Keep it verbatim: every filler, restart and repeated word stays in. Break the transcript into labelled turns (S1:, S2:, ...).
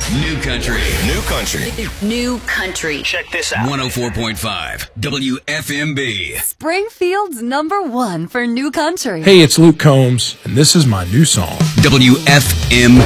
S1: New country.
S2: New country.
S3: New country.
S2: Check this out.
S1: one oh four point five W F M B.
S4: Springfield's number one for new country.
S5: Hey, it's Luke Combs, and this is my new song.
S1: W F M